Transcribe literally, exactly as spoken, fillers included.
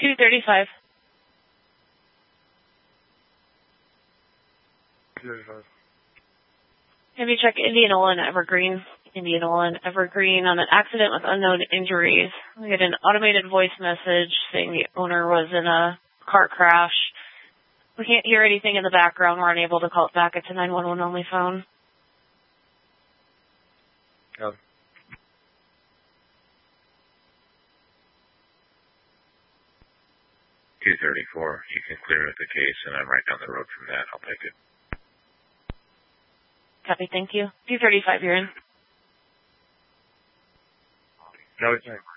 two thirty-five. two thirty-five. Have you check Indianola and Evergreen? Indianola and Evergreen on an accident with unknown injuries. We get an automated voice message saying the owner was in a car crash. We can't hear anything in the background. We're unable to call it back. It's a nine one one only phone. Oh. two thirty-four. You can clear the case, and I'm right down the road from that. I'll take it. Copy, thank you. two thirty-five, you're in. No, it's not.